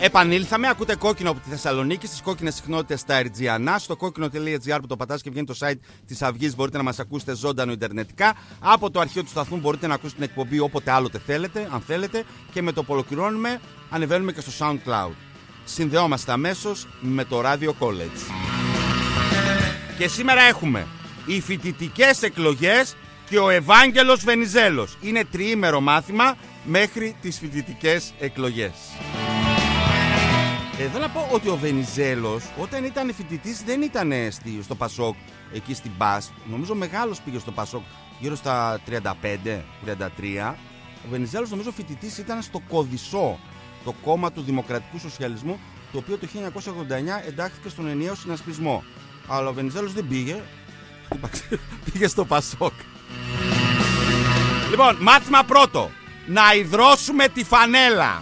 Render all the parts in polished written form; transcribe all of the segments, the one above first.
Επανήλθαμε, ακούτε Κόκκινο από τη Θεσσαλονίκη, στις κόκκινες συχνότητες στα Ερτζιανά, στο κόκκινο.gr που το πατάς και βγαίνει το site της Αυγής. Μπορείτε να μας ακούσετε ζωντανό ιντερνετικά. Από το αρχείο του σταθμού μπορείτε να ακούσετε την εκπομπή όποτε άλλοτε θέλετε, αν θέλετε. Και με το που ολοκληρώνουμε, ανεβαίνουμε και στο SoundCloud. Συνδεόμαστε αμέσως με το Radio College. Και σήμερα έχουμε οι φοιτητικές εκλογές και ο Ευάγγελος Βενιζέλος. Είναι τριήμερο μάθημα μέχρι τις φοιτητικές εκλογές. Θέλω να πω ότι ο Βενιζέλος όταν ήταν φοιτητής δεν ήταν στο Πασόκ, εκεί στην ΠΑΣ. Νομίζω μεγάλος πήγε στο Πασόκ γύρω στα 35-33. Ο Βενιζέλος νομίζω φοιτητής ήταν στο Κωδισό, το κόμμα του Δημοκρατικού Σοσιαλισμού, το οποίο το 1989 εντάχθηκε στον ενιαίο συνασπισμό. Αλλά ο Βενιζέλος δεν πήγε, πήγε στο Πασόκ. Λοιπόν, μάθημα πρώτο. Να υδρώσουμε τη φανέλα.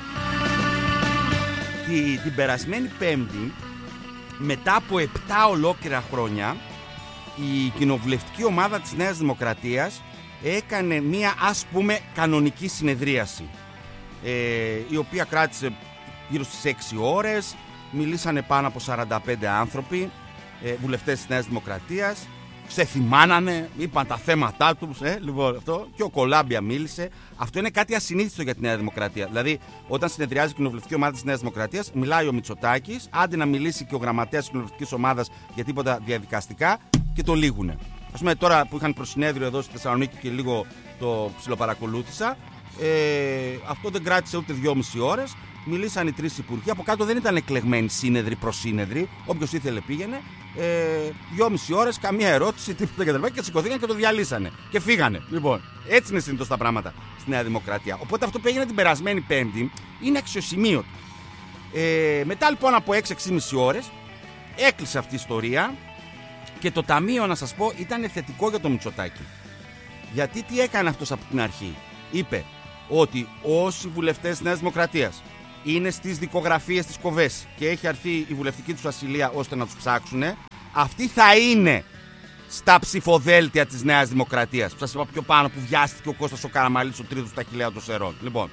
Την περασμένη Πέμπτη, μετά από 7 ολόκληρα χρόνια, η κοινοβουλευτική ομάδα της Νέας Δημοκρατίας έκανε μία, ας πούμε, κανονική συνεδρίαση, η οποία κράτησε γύρω στις 6 ώρες. Μιλήσανε πάνω από 45 άνθρωποι, βουλευτές της Νέας Δημοκρατίας. Ξεθυμάνανε, είπαν τα θέματά τους, λοιπόν, αυτό. Και ο Κολάμπια μίλησε. Αυτό είναι κάτι ασυνήθιστο για τη Νέα Δημοκρατία. Δηλαδή, όταν συνεδριάζει η κοινοβουλευτική ομάδα της Νέας Δημοκρατίας, μιλάει ο Μητσοτάκης, άντε να μιλήσει και ο γραμματέας της κοινοβουλευτικής ομάδας για τίποτα διαδικαστικά και το λύγουνε. Ας πούμε, τώρα που είχαν προσυνέδριο εδώ στη Θεσσαλονίκη και λίγο το ψιλοπαρακολούθησα, αυτό δεν κράτησε ούτε 2,5 ώρες. Μιλήσαν οι 3 υπουργοί. Από κάτω δεν ήταν εκλεγμένοι σύνεδροι προς σύνεδροι. Όποιος ήθελε πήγαινε. 2,5 ώρες, καμία ερώτηση, τίποτα κτλ. Και σηκωθήκαν και το διαλύσανε. Και φύγανε. Λοιπόν, έτσι είναι συνήθως τα πράγματα στη Νέα Δημοκρατία. Οπότε αυτό που έγινε την περασμένη Πέμπτη είναι αξιοσημείωτο. Μετά λοιπόν από 6-6,5 ώρες έκλεισε αυτή η ιστορία. Και το ταμείο, να σας πω, ήταν θετικό για το Μητσοτάκη. Γιατί τι έκανε αυτός από την αρχή? Είπε ότι όσοι βουλευτές της Νέας Δημοκρατίας είναι στις δικογραφίες της Κοβέση και έχει αρθεί η βουλευτική τους ασυλία ώστε να τους ψάξουνε, αυτοί θα είναι στα ψηφοδέλτια της Νέας Δημοκρατίας. Που σας είπα πιο πάνω, που βιάστηκε ο Κώστας ο Καραμαλής, ο τρίτος στα χιλιά των Σερών. Λοιπόν,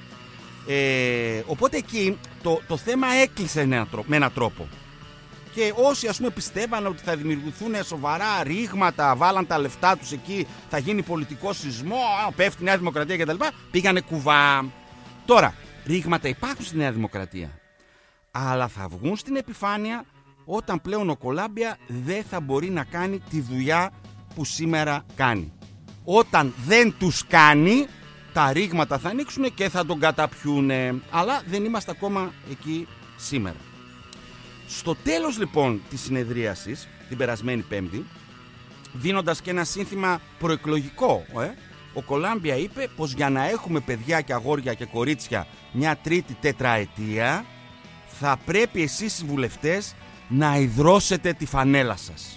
οπότε εκεί το θέμα έκλεισε με έναν τρόπο. Και όσοι, ας πούμε, πιστεύαν ότι θα δημιουργηθούν σοβαρά ρήγματα, βάλαν τα λεφτά τους εκεί, θα γίνει πολιτικό σεισμό, πέφτει η Νέα Δημοκρατία κτλ., πήγανε κουβά. Τώρα, ρήγματα υπάρχουν στη Νέα Δημοκρατία, αλλά θα βγουν στην επιφάνεια όταν πλέον ο Κολάμπια δεν θα μπορεί να κάνει τη δουλειά που σήμερα κάνει. Όταν δεν τους κάνει, τα ρήγματα θα ανοίξουν και θα τον καταπιούνε. Αλλά δεν είμαστε ακόμα εκεί σήμερα. Στο τέλος λοιπόν της συνεδρίασης, την περασμένη Πέμπτη, δίνοντας και ένα σύνθημα προεκλογικό, ο Κολάμπια είπε πως για να έχουμε παιδιά και αγόρια και κορίτσια μια τρίτη τετραετία, θα πρέπει εσείς οι βουλευτές να υδρώσετε τη φανέλα σας.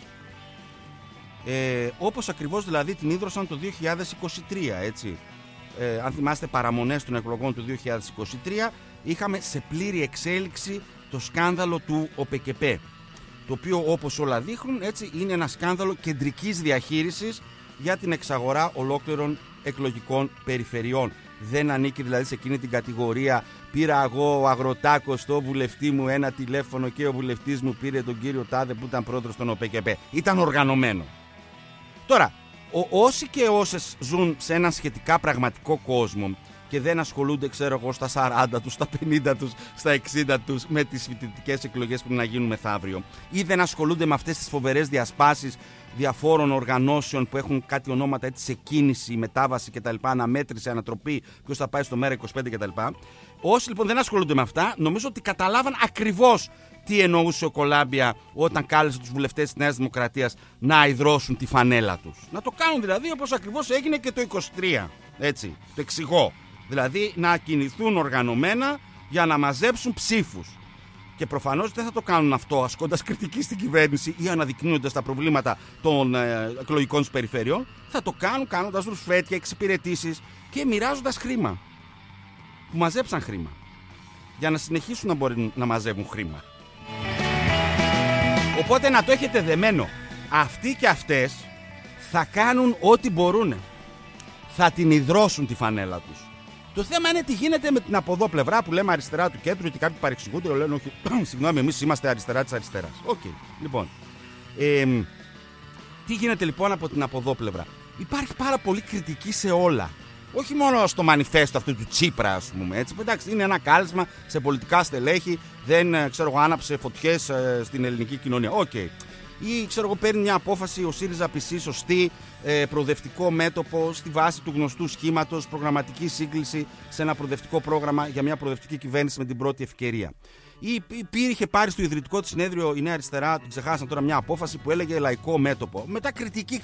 Όπως ακριβώς δηλαδή την ίδρωσαν το 2023, έτσι. Αν θυμάστε παραμονές των εκλογών του 2023, είχαμε σε πλήρη εξέλιξη το σκάνδαλο του ΟΠΕΚΕΠΕ, το οποίο, όπως όλα δείχνουν, έτσι, είναι ένα σκάνδαλο κεντρικής διαχείρισης για την εξαγορά ολόκληρων εκλογικών περιφερειών. Δεν ανήκει δηλαδή σε εκείνη την κατηγορία πήρα εγώ ο Αγροτάκος στο βουλευτή μου ένα τηλέφωνο και ο βουλευτής μου πήρε τον κύριο Τάδε που ήταν πρόεδρος των ΟΠΕΚΕΠΕ. Ήταν οργανωμένο. Τώρα, όσοι και όσες ζουν σε έναν σχετικά πραγματικό κόσμο και δεν ασχολούνται, ξέρω εγώ, στα 40 τους, στα 50 τους, στα 60 τους με τις φοιτητικές εκλογές που να γίνουν μεθαύριο, ή δεν ασχολούνται με αυτές τις φοβερές διασπάσεις διαφόρων οργανώσεων που έχουν κάτι ονόματα έτσι σε κίνηση, μετάβαση κτλ., αναμέτρηση, ανατροπή, ποιος θα πάει στο Μέρα 25 κτλ. Όσοι λοιπόν δεν ασχολούνται με αυτά, νομίζω ότι καταλάβαν ακριβώς τι εννοούσε ο Κολάμπια όταν κάλεσε τους βουλευτές της Νέας Δημοκρατίας να υδρώσουν τη φανέλα τους. Να το κάνουν δηλαδή όπως ακριβώς έγινε και το 23. Έτσι, το εξηγώ. Δηλαδή να κινηθούν οργανωμένα για να μαζέψουν ψήφους. Και προφανώς δεν θα το κάνουν αυτό ασκώντας κριτική στην κυβέρνηση ή αναδεικνύοντας τα προβλήματα των εκλογικών τους περιφερειών. Θα το κάνουν κάνοντας ρουσφέτια, εξυπηρετήσεις και μοιράζοντας χρήμα. Που μαζέψαν χρήμα. Για να συνεχίσουν να μπορούν να μαζεύουν χρήμα. Οπότε να το έχετε δεμένο. Αυτοί και αυτές θα κάνουν ό,τι μπορούν. Θα την υδρώσουν τη φανέλα τους. Το θέμα είναι τι γίνεται με την από εδώ πλευρά που λέμε αριστερά του κέντρου και κάποιοι παρεξηγούνται, λένε όχι, συγγνώμη, εμείς είμαστε αριστερά της αριστεράς. Οκ, λοιπόν. Τι γίνεται λοιπόν από την από εδώ πλευρά? Υπάρχει πάρα πολύ κριτική σε όλα. Όχι μόνο στο μανιφέστο αυτού του Τσίπρα, ας πούμε. Έτσι. Εντάξει, είναι ένα κάλεσμα σε πολιτικά στελέχη, δεν άναψε φωτιές στην ελληνική κοινωνία. Οκ. Ή παίρνει μια απόφαση ο ΣΥΡΙΖΑ ΠΣ σωστή, προοδευτικό μέτωπο στη βάση του γνωστού σχήματος, προγραμματική σύγκληση σε ένα προοδευτικό πρόγραμμα για μια προοδευτική κυβέρνηση με την πρώτη ευκαιρία. Ή είχε πάρει στο ιδρυτικό της συνέδριο η Νέα Αριστερά, του ξεχάσαν τώρα, μια απόφαση που έλεγε λαϊκό μέτωπο. Μετά κριτική.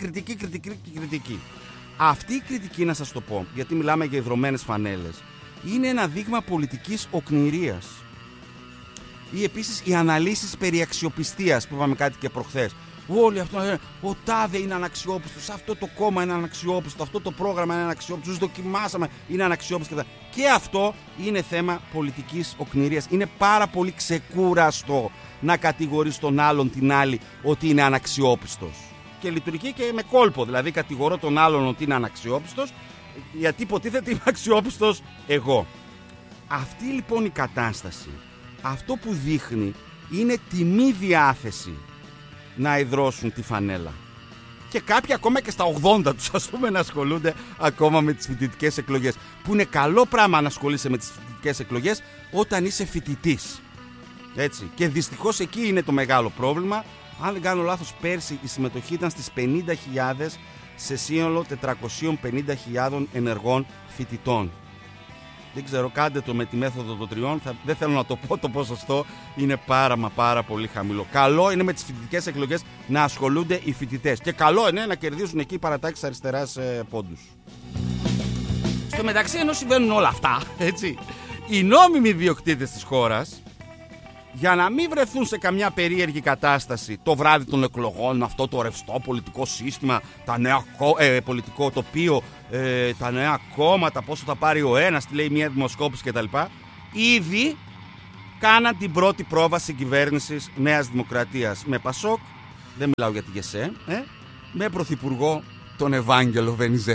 Αυτή η κριτική, να σας το πω, γιατί μιλάμε για ιδρωμένες φανέλες, είναι ένα δείγμα πολιτικής οκνηρίας. Ή επίσης οι αναλύσεις περί αξιοπιστίας που είπαμε κάτι και προχθές. Όλοι αυτό λένε, ο τάδε είναι αναξιόπιστος, αυτό το κόμμα είναι αναξιόπιστο, αυτό το πρόγραμμα είναι αναξιόπιστο, τους δοκιμάσαμε, είναι αναξιόπιστο. Και αυτό είναι θέμα πολιτικής οκνηρίας. Είναι πάρα πολύ ξεκούραστο να κατηγορείς τον άλλον, την άλλη, ότι είναι αναξιόπιστος. Και λειτουργεί και με κόλπο, δηλαδή κατηγορώ τον άλλον ότι είναι αναξιόπιστος, γιατί υποτίθεται είμαι αξιόπιστος εγώ. Αυτή λοιπόν η κατάσταση, αυτό που δείχνει είναι τη μη διάθεση να ιδρώσουν τη φανέλα. Και κάποιοι ακόμα και στα 80 τους, ας πούμε, να ασχολούνται ακόμα με τις φοιτητικές εκλογές. Που είναι καλό πράγμα να ασχολείσαι με τις φοιτητικές εκλογές όταν είσαι φοιτητής. Έτσι. Και δυστυχώς εκεί είναι το μεγάλο πρόβλημα. Αν δεν κάνω λάθος, πέρσι η συμμετοχή ήταν στις 50.000 σε σύνολο 450.000 ενεργών φοιτητών. Δεν ξέρω, κάντε το με τη μέθοδο των τριών. Δεν θέλω να το πω, το ποσοστό είναι πάρα πολύ χαμηλό. Καλό είναι με τις φοιτητικές εκλογές να ασχολούνται οι φοιτητές. Και καλό είναι να κερδίσουν εκεί οι παρατάξεις αριστεράς πόντους. Στο μεταξύ, ενώ συμβαίνουν όλα αυτά, έτσι, οι νόμιμοι ιδιοκτήτες της χώρας, για να μην βρεθούν σε καμιά περίεργη κατάσταση το βράδυ των εκλογών, με αυτό το ρευστό πολιτικό σύστημα, τα νέα πολιτικό τοπίο, τα νέα κόμματα, πόσο θα πάρει ο ένας, τι λέει μια δημοσκόπηση κτλ. Ήδη κάναν την πρώτη πρόβαση κυβέρνησης Νέας Δημοκρατίας με Πασόκ, δεν μιλάω για τη ΓΕΣΕ, με πρωθυπουργό τον Ευάγγελο Βενιζέλ.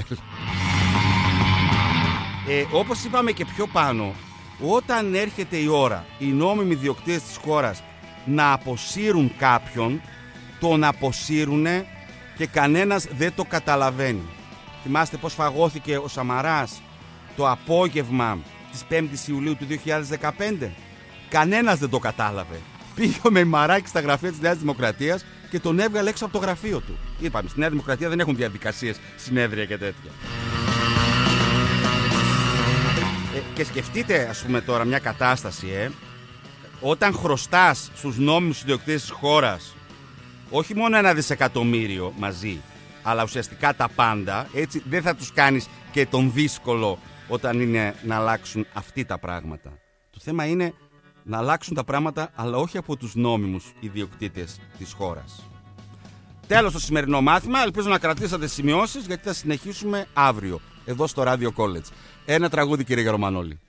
Όπως είπαμε και πιο πάνω, όταν έρχεται η ώρα οι νόμιμοι ιδιοκτήτες της χώρας να αποσύρουν κάποιον, τον αποσύρουνε και κανένας δεν το καταλαβαίνει. Θυμάστε πως φαγώθηκε ο Σαμαράς το απόγευμα της 5ης Ιουλίου του 2015? Κανένας δεν το κατάλαβε. Πήγε με μαράκι στα γραφεία της Νέας Δημοκρατίας και τον έβγαλε έξω από το γραφείο του. Είπαμε, στη Νέα Δημοκρατία δεν έχουν διαδικασίες, συνέδρια και τέτοια. Και σκεφτείτε, ας πούμε, τώρα μια κατάσταση, όταν χρωστάς στους νόμιμους ιδιοκτήτες της χώρας όχι μόνο 1 δισεκατομμύριο μαζί, αλλά ουσιαστικά τα πάντα, έτσι δεν θα τους κάνεις και τον δύσκολο όταν είναι να αλλάξουν αυτοί τα πράγματα. Το θέμα είναι να αλλάξουν τα πράγματα, αλλά όχι από τους νόμιμους ιδιοκτήτες της χώρας. Τέλος το σημερινό μάθημα, ελπίζω να κρατήσατε σημειώσεις, γιατί θα συνεχίσουμε αύριο εδώ στο Radio College. Ένα τραγούδι, κύριε Γερομανόλη.